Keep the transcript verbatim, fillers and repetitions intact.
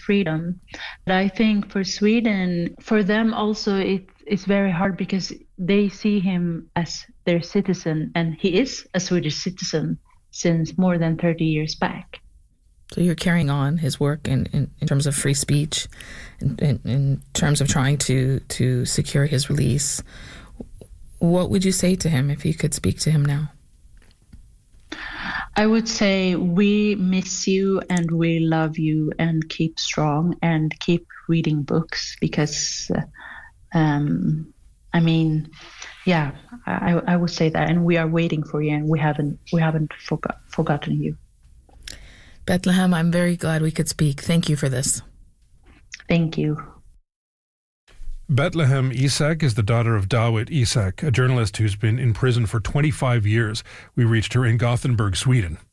freedom. But I think for Sweden, for them also, it, it's very hard because they see him as their citizen, and he is a Swedish citizen since more than thirty years back. So you're carrying on his work in, in, in terms of free speech, in, in, in terms of trying to, to secure his release. What would you say to him if you could speak to him now? I would say we miss you and we love you, and keep strong and keep reading books because, um, I mean, yeah, I, I would say that, and we are waiting for you, and we haven't we haven't forgot, forgotten you. Bethlehem, I'm very glad we could speak. Thank you for this. Thank you. Bethlehem Isak is the daughter of Dawit Isak, a journalist who's been in prison for twenty-five years. We reached her in Gothenburg, Sweden.